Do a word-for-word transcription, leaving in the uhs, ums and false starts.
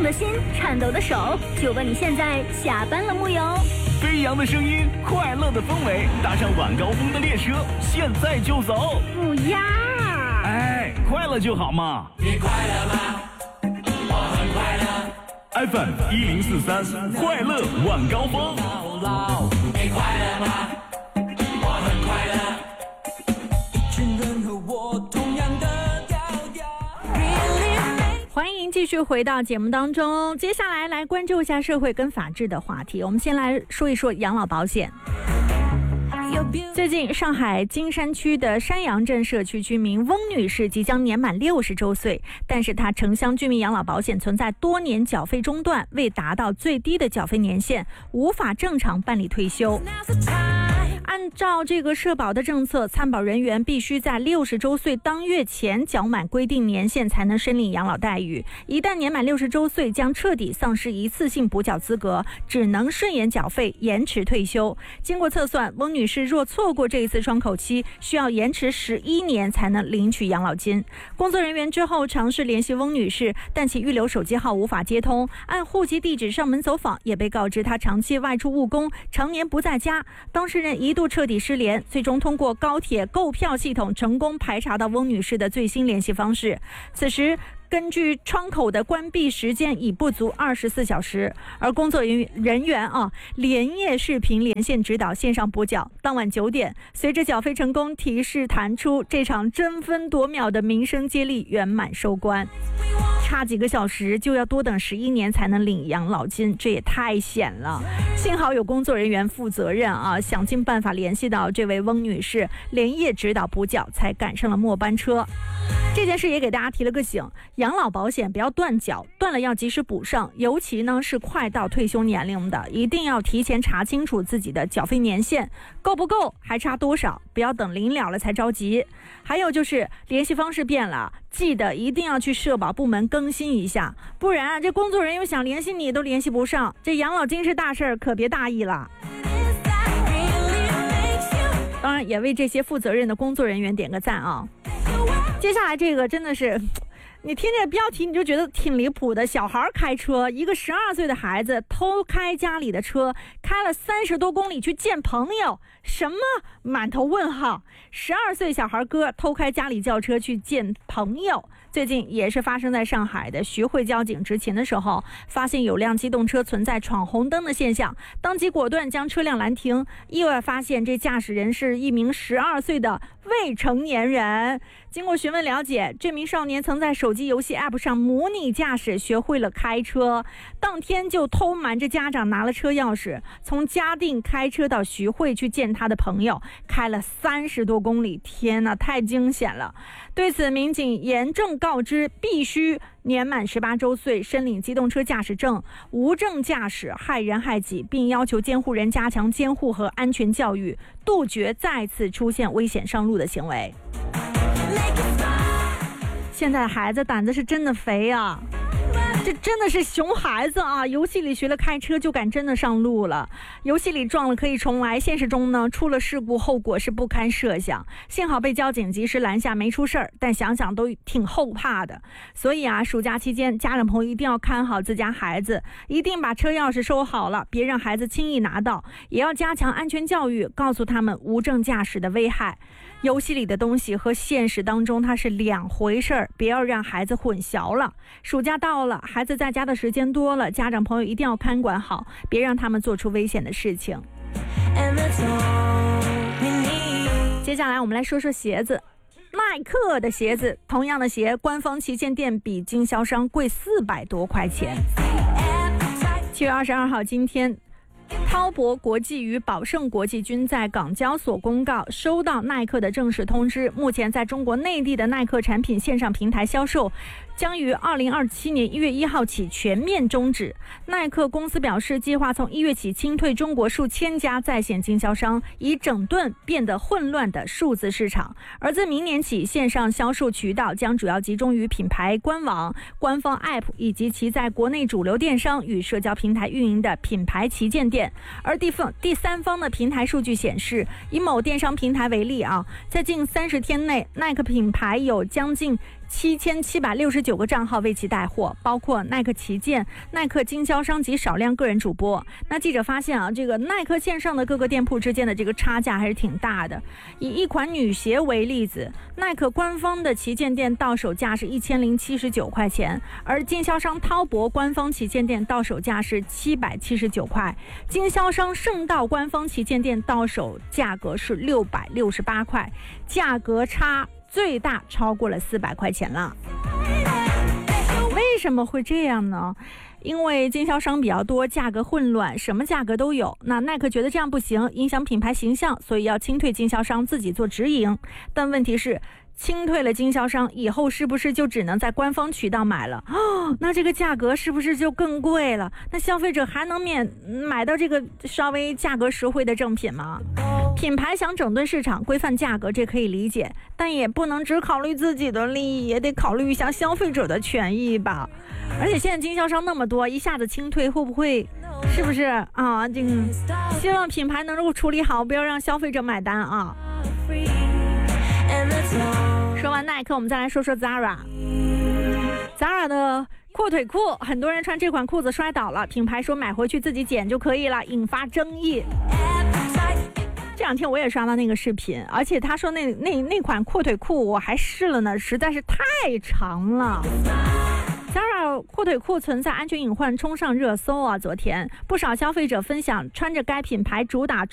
的心，颤抖的手，就问你现在下班了木有？ 飞扬的声音，快乐的氛围，搭上晚高峰的列车，现在就走。 不要！ 哎，快乐就好嘛。 你快乐吗？我很快乐。 F M 一零四三，快乐晚高峰。 你快乐吗？我很快乐。一群人和我同样的调调。 欢迎继续回到节目当中，接下来来关注一下社会跟法治的话题。我们先来说一说养老保险。最近，上海金山区的山阳镇社区居民翁女士即将年满六十周岁，但是她城乡居民养老保险存在多年缴费中断，未达到最低的缴费年限，无法正常办理退休。按照这个社保的政策，参保人员必须在六十周岁当月前缴满规定年限才能申领养老待遇。一旦年满六十周岁，将彻底丧失一次性补缴资格，只能顺延缴费，延迟退休。经过测算，翁女士若错过这一次窗口期，需要延迟十一年才能领取养老金。工作人员之后尝试联系翁女士，但其预留手机号无法接通，按户籍地址上门走访，也被告知她长期外出务工，常年不在家。当事人一度彻底失联，最终通过高铁购票系统成功排查到翁女士的最新联系方式。此时根据窗口的关闭时间已不足二十四小时，而工作人员啊连夜视频连线指导线上补缴。当晚九点，随着缴费成功提示弹出，这场争分夺秒的民生接力圆满收官。差几个小时就要多等十一年才能领养老金，这也太险了。幸好有工作人员负责任啊，想尽办法联系到这位翁女士，连夜指导补缴，才赶上了末班车。这件事也给大家提了个醒，养老保险不要断缴，断了要及时补上，尤其呢是快到退休年龄的，一定要提前查清楚自己的缴费年限够不够，还差多少，不要等临了了才着急。还有就是联系方式变了，记得一定要去社保部门更新一下，不然这工作人员想联系你都联系不上，这养老金是大事儿，可别大意了。当然也为这些负责任的工作人员点个赞啊。接下来这个真的是你听这标题你就觉得挺离谱的，小孩开车，一个十二岁的孩子偷开家里的车，开了三十多公里去见朋友，什么？满头问号。十二岁小孩哥偷开家里轿车去见朋友。最近也是发生在上海的徐汇交警执勤的时候，发现有辆机动车存在闯红灯的现象，当即果断将车辆拦停，意外发现这驾驶人是一名十二岁的未成年人。经过询问了解，这名少年曾在手机游戏 App 上模拟驾驶，学会了开车，当天就偷瞒着家长拿了车钥匙，从嘉定开车到徐汇去见他的朋友，开了三十多公里，天哪，太惊险了。对此，民警严正告知，必须年满十八周岁，申领机动车驾驶证，无证驾驶害人害己，并要求监护人加强监护和安全教育，杜绝再次出现危险上路的行为。现在孩子胆子是真的肥啊，这真的是熊孩子啊！游戏里学了开车就敢真的上路了，游戏里撞了可以重来，现实中呢出了事故后果是不堪设想。幸好被交警及时拦下没出事儿，但想想都挺后怕的。所以啊，暑假期间家长朋友一定要看好自家孩子，一定把车钥匙收好了，别让孩子轻易拿到，也要加强安全教育，告诉他们无证驾驶的危害。游戏里的东西和现实当中它是两回事儿，别要让孩子混淆了。暑假到了，孩子在家的时间多了，家长朋友一定要看管好，别让他们做出危险的事情。接下来我们来说说鞋子。耐克的鞋子，同样的鞋，官方旗舰店比经销商贵四百多块钱。七月二十二号，今天滔博国际与宝盛国际均在港交所公告，收到耐克的正式通知，目前在中国内地的耐克产品线上平台销售将于二零二七年一月一号起全面终止。耐克公司表示，计划从一月起清退中国数千家在线经销商，以整顿变得混乱的数字市场。而自明年起，线上销售渠道将主要集中于品牌官网、官方 App 以及其在国内主流电商与社交平台运营的品牌旗舰店。而第方第三方的平台数据显示，以某电商平台为例啊，在近三十天内，耐克品牌有将近七千七百六十九个账号为其带货，包括耐克旗舰、耐克经销商及少量个人主播。那记者发现啊，这个耐克线上的各个店铺之间的这个差价还是挺大的。以一款女鞋为例子，耐克官方的旗舰店到手价是一千零七十九块钱，而经销商滔博官方旗舰店到手价是七百七十九块，经销商圣道官方旗舰店到手价格是六百六十八块，价格差最大超过了四百块钱了。为什么会这样呢？因为经销商比较多，价格混乱，什么价格都有。那耐克觉得这样不行，影响品牌形象，所以要清退经销商，自己做直营。但问题是，清退了经销商以后，是不是就只能在官方渠道买了？哦，那这个价格是不是就更贵了？那消费者还能免买到这个稍微价格实惠的正品吗？品牌想整顿市场、规范价格，这可以理解，但也不能只考虑自己的利益，也得考虑一下消费者的权益吧。而且现在经销商那么多，一下子清退会不会，是不是啊？这个希望品牌能够处理好，不要让消费者买单啊。说完耐克，我们再来说说 Zara。Zara 的阔腿裤，很多人穿这款裤子摔倒了，品牌说买回去自己剪就可以了，引发争议。这两天我也刷到那个视频，而且他说那那那款阔腿裤我还试了呢，实在是太长了。Zara 阔腿裤存在安全隐患，冲上热搜啊！昨天不少消费者分享穿着该品牌主打